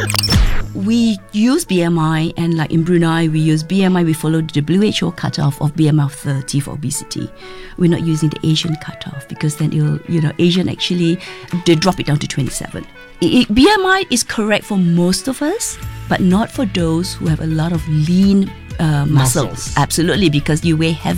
We use BMI, and like in Brunei, we use BMI. We follow the WHO cutoff of BMI of 30 for obesity. We're not using the Asian cutoff because then Asian actually, they drop it down to 27. BMI is correct for most of us, but not for those who have a lot of lean muscles. Absolutely, because you weigh heavy.